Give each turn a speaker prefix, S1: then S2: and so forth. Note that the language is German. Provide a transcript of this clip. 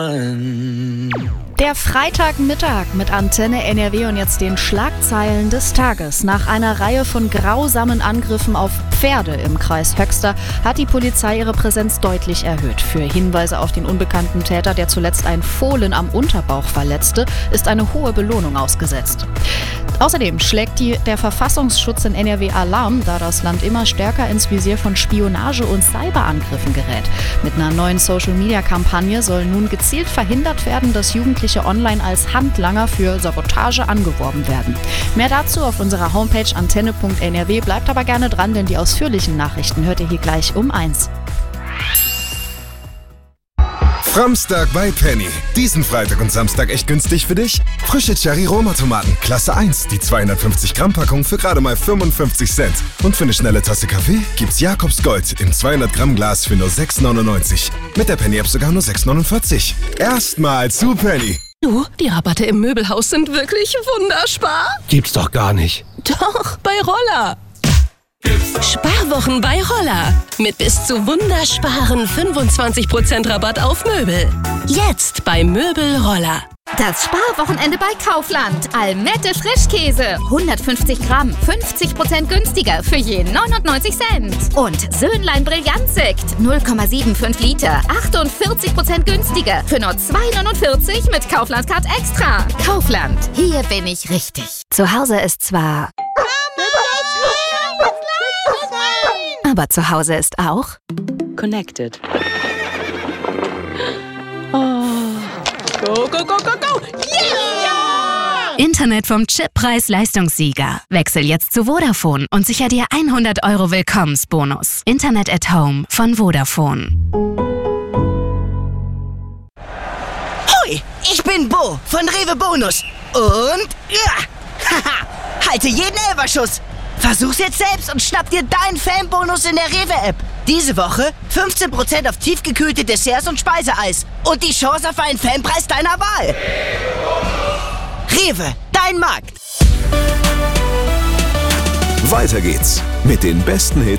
S1: Der Freitagmittag mit Antenne NRW und jetzt den Schlagzeilen des Tages. Nach einer Reihe von grausamen Angriffen auf Pferde im Kreis Höxter hat die Polizei ihre Präsenz deutlich erhöht. Für Hinweise auf den unbekannten Täter, der zuletzt ein Fohlen am Unterbauch verletzte, ist eine hohe Belohnung ausgesetzt. Außerdem schlägt der Verfassungsschutz in NRW Alarm, da das Land immer stärker ins Visier von Spionage und Cyberangriffen gerät. Mit einer neuen Social-Media-Kampagne soll nun gezielt verhindert werden, dass Jugendliche online als Handlanger für Sabotage angeworben werden. Mehr dazu auf unserer Homepage antenne.nrw. Bleibt aber gerne dran, denn die ausführlichen Nachrichten hört ihr hier gleich um 1.
S2: Framstag bei Penny. Diesen Freitag und Samstag echt günstig für dich? Frische Cherry-Roma-Tomaten, Klasse 1, die 250-Gramm-Packung für gerade mal 55 Cent. Und für eine schnelle Tasse Kaffee gibt's Jakobs Gold im 200-Gramm-Glas für nur 6,99. Mit der Penny-App sogar nur 6,49. Erstmal zu Penny.
S3: Du, die Rabatte im Möbelhaus sind wirklich wunderspar.
S4: Gibt's doch gar nicht.
S3: Doch, bei Roller. Sparwochen bei Roller. Mit bis zu wundersparen 25% Rabatt auf Möbel. Jetzt bei Möbel Roller.
S5: Das Sparwochenende bei Kaufland. Almette Frischkäse. 150 Gramm, 50% günstiger für je 99 Cent. Und Söhnlein Brillantsekt. 0,75 Liter, 48% günstiger für nur 2,49 mit Kaufland Card Extra. Kaufland, hier bin ich richtig.
S1: Zu Hause ist zwar... aber zu Hause ist auch...
S6: Connected.
S3: Oh. Go, go, go, go, go! Yeah!
S7: Internet vom Chip Preis-Leistungssieger. Wechsel jetzt zu Vodafone und sicher dir 100 € Willkommensbonus. Internet at Home von Vodafone.
S8: Hoi, ich bin Bo von Rewe Bonus. Und... ja! Haha! Halte jeden Elferschuss! Versuch's jetzt selbst und schnapp dir deinen Fanbonus in der Rewe-App. Diese Woche 15% auf tiefgekühlte Desserts und Speiseeis. Und die Chance auf einen Fanpreis deiner Wahl. Rewe, dein Markt.
S9: Weiter geht's mit den besten Hits